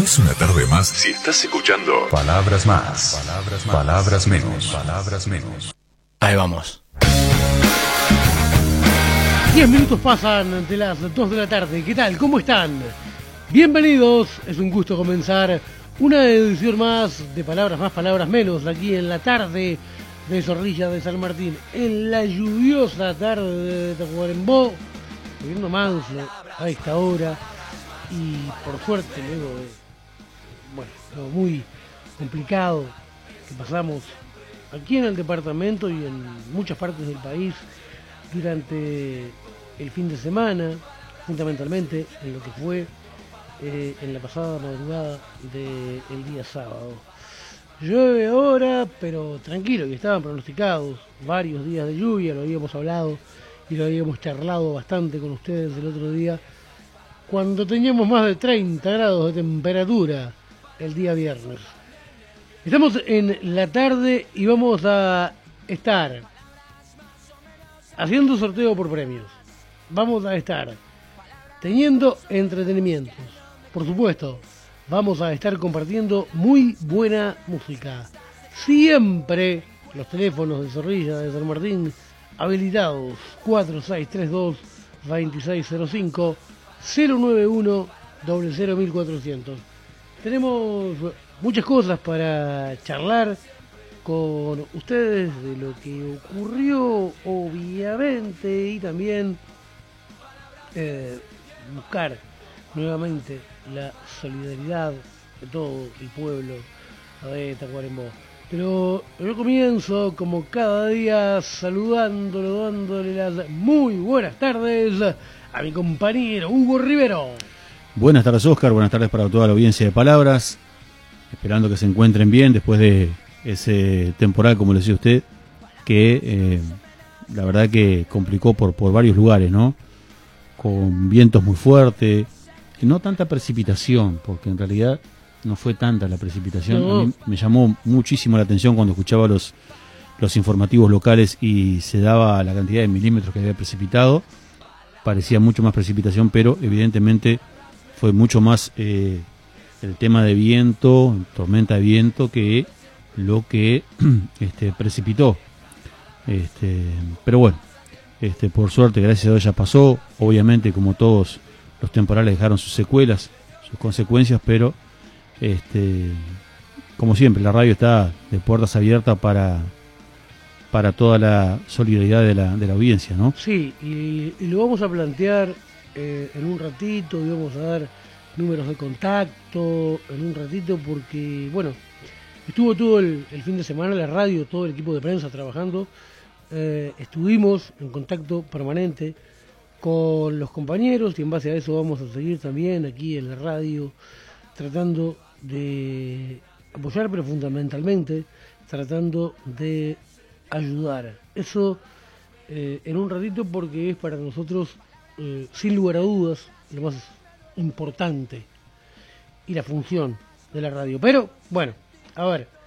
es una tarde más si estás escuchando Palabras Más, Palabras Menos, Palabras Menos. Ahí vamos. 10 minutos pasan de las 2 de la tarde. ¿Qué tal? ¿Cómo están? Bienvenidos. Es un gusto comenzar una edición más de Palabras Más, Palabras Menos, aquí en la tarde de Zorrilla de San Martín, en la lluviosa tarde de Tacuarembó, lloviendo manso a esta hora, y por suerte luego de lo muy complicado que pasamos aquí en el departamento y en muchas partes del país durante el fin de semana, fundamentalmente en lo que fue en la pasada madrugada del día sábado. Llueve ahora, pero tranquilo, y estaban pronosticados varios días de lluvia, lo habíamos hablado y lo habíamos charlado bastante con ustedes el otro día, cuando teníamos más de 30 grados de temperatura el día viernes. Estamos en la tarde y vamos a estar haciendo sorteo por premios. Vamos a estar teniendo entretenimientos. Por supuesto, vamos a estar compartiendo muy buena música. Siempre los teléfonos de Zorrilla de San Martín habilitados: 4632-2605, 091-00400. Tenemos muchas cosas para charlar con ustedes de lo que ocurrió, obviamente, y también buscar nuevamente la solidaridad de todo el pueblo de Tacuarembó. Pero yo comienzo, como cada día, saludándolo, dándole las muy buenas tardes a mi compañero Hugo Rivero. Buenas tardes, Oscar, buenas tardes para toda la audiencia de Palabras, esperando que se encuentren bien después de ese temporal, como le decía usted, que la verdad que complicó por varios lugares, ¿no? Con vientos muy fuertes, y no tanta precipitación, porque en realidad no fue tanta la precipitación. No. A mí me llamó muchísimo la atención cuando escuchaba los informativos locales y se daba la cantidad de milímetros que había precipitado. Parecía mucho más precipitación, pero evidentemente fue mucho más el tema de viento, tormenta de viento, que lo que precipitó. Pero bueno, por suerte, gracias a Dios ya pasó. Obviamente, como todos los temporales, dejaron sus secuelas, sus consecuencias, pero como siempre, la radio está de puertas abiertas para toda la solidaridad de la audiencia, ¿no? Sí, y lo vamos a plantear en un ratito, y vamos a dar números de contacto en un ratito, porque, bueno, estuvo todo el fin de semana la radio, todo el equipo de prensa trabajando. Estuvimos en contacto permanente con los compañeros, y en base a eso vamos a seguir también aquí en la radio, tratando de apoyar, pero fundamentalmente tratando de ayudar. Eso en un ratito, porque es para nosotros, sin lugar a dudas, lo más importante y la función de la radio. Pero, bueno, a ver,